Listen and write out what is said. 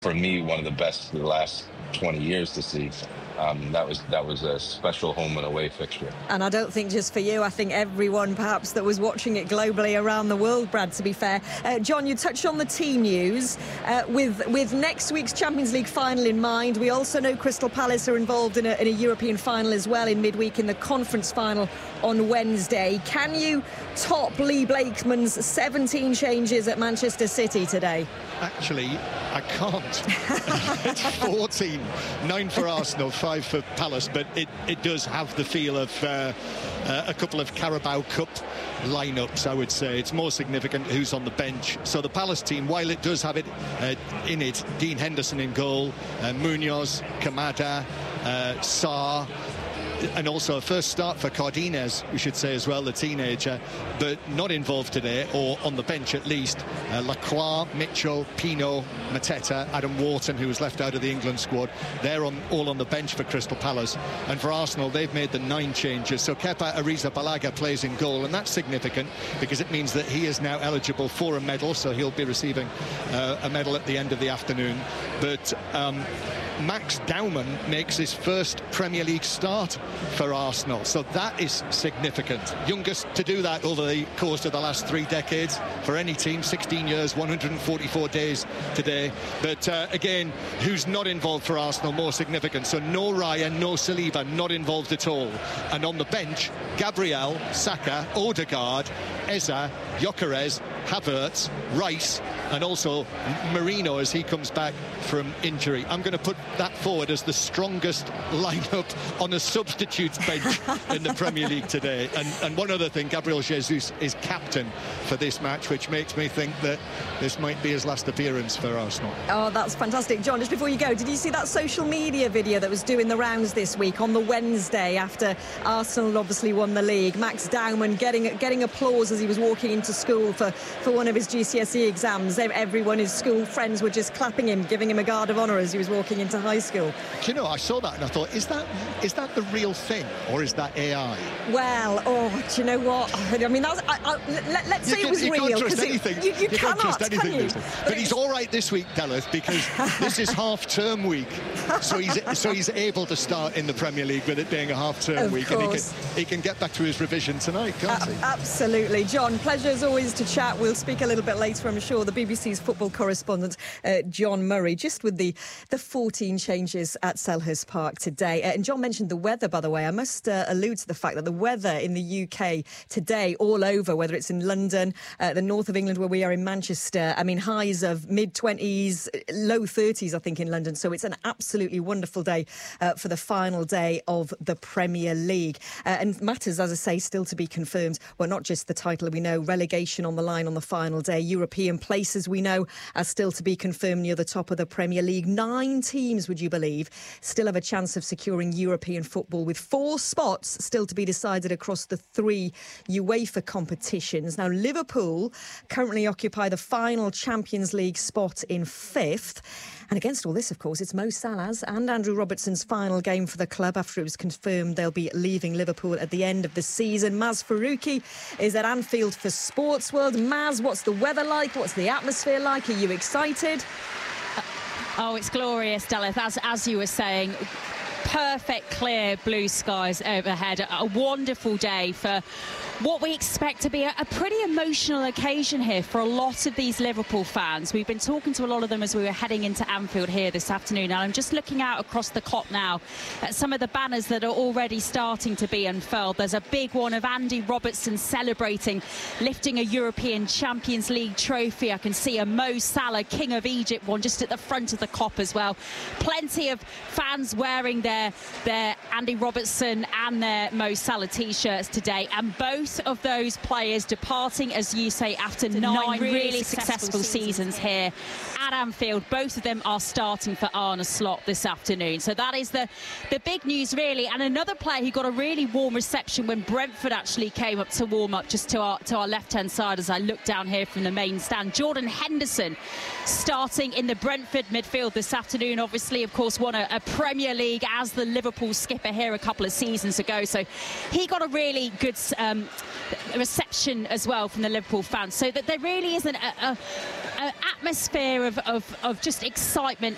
for me, one of the best of the last 20 years to see. That was a special home and away fixture. And I don't think just for you, I think everyone perhaps that was watching it globally around the world, Brad, to be fair. John, you touched on the team news. With next week's Champions League final in mind, we also know Crystal Palace are involved in a European final as well in midweek in the conference final on Wednesday. Can you top Lee Blakeman's 17 changes at Manchester City today? Actually, I can't. It's 14. 9 for Arsenal, 5 for Palace, but it does have the feel of a couple of Carabao Cup lineups, I would say. It's more significant who's on the bench. So the Palace team, while it does have it in it, Dean Henderson in goal, Munoz, Kamada, Sarr, and also a first start for Cardenas, we should say as well, the teenager, but not involved today, or on the bench at least. Lacroix, Mitchell, Pino, Mateta, Adam Wharton, who was left out of the England squad. They're all on the bench for Crystal Palace. And for Arsenal, they've made the 9 changes. So Kepa Arrizabalaga plays in goal, and that's significant because it means that he is now eligible for a medal, so he'll be receiving a medal at the end of the afternoon. But Max Baumann makes his first Premier League start for Arsenal, so that is significant. Youngest to do that over the course of the last 3 decades for any team. 16 years, 144 days today. But again, who's not involved for Arsenal, more significant. So no Raya, no Saliba, not involved at all. And on the bench, Gabriel, Saka, Odegaard, Eza, Gyökeres, Havertz, Rice, and also Marino as he comes back from injury. I'm going to put that forward as the strongest lineup on a substitute bench in the Premier League today. And one other thing, Gabriel Jesus is captain for this match, which makes me think that this might be his last appearance for Arsenal. Oh, that's fantastic. John, just before you go, did you see that social media video that was doing the rounds this week on the Wednesday after Arsenal obviously won the league? Max Baumann getting applause as he was walking into school for one of his GCSE exams. Everyone, his school friends, were just clapping him, giving him a guard of honour as he was walking into high school. Do you know, I saw that and I thought, is that the real thing, or is that AI? Well, do you know what? I mean, let's say it was real. You can't trust anything. You cannot, can't trust anything, can you? But he's all right this week, Deleth, because this is half-term week. So he's able to start in the Premier League with it being a half-term week. Course. And he can get back to his revision tonight, can't he? Absolutely. John, pleasure as always to chat. We'll speak a little bit later, I'm sure. The BBC's football correspondent, John Murray, just with the 14 changes at Selhurst Park today. And John mentioned the weather, by the way. I must allude to the fact that the weather in the UK today, all over, whether it's in London, the north of England where we are in Manchester, I mean, highs of mid-20s, low 30s, I think, in London. So it's an absolutely wonderful day for the final day of the Premier League. And matters, as I say, still to be confirmed. Well, not just the title, we know relegation on the line on the final day. European places, we know, are still to be confirmed near the top of the Premier League. 9 teams, would you believe, still have a chance of securing European football, with 4 spots still to be decided across the 3 UEFA competitions. Now, Liverpool currently occupy the final Champions League spot in 5th. And against all this, of course, it's Mo Salah's and Andrew Robertson's final game for the club after it was confirmed they'll be leaving Liverpool at the end of the season. Maz Faruqi is at Anfield for Sports World. Maz, what's the weather like? What's the atmosphere like? Are you excited? Oh, it's glorious, Deleth, as you were saying. Perfect, clear blue skies overhead. A wonderful day for what we expect to be a pretty emotional occasion here for a lot of these Liverpool fans. We've been talking to a lot of them as we were heading into Anfield here this afternoon, and I'm just looking out across the Kop now at some of the banners that are already starting to be unfurled. There's a big one of Andy Robertson celebrating, lifting a European Champions League trophy. I can see a Mo Salah King of Egypt one just at the front of the Kop as well. Plenty of fans wearing their Andy Robertson and their Mo Salah t-shirts today, and both of those players departing, as you say, after 9 really successful seasons here at Anfield. Both of them are starting for Arne Slot this afternoon. So that is the big news, really. And another player who got a really warm reception when Brentford actually came up to warm up just to our left-hand side as I look down here from the main stand. Jordan Henderson starting in the Brentford midfield this afternoon. Obviously, of course, won a Premier League as the Liverpool skipper here a couple of seasons ago. So he got a really good reception as well from the Liverpool fans. So that there really isn't an atmosphere of just excitement